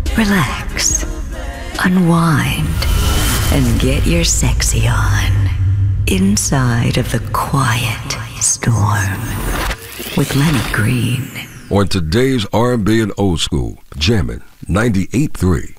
relax, unwind, and get your sexy on inside of the quiet storm with Lenny Green. On today's R&B and old school, jamming 98.3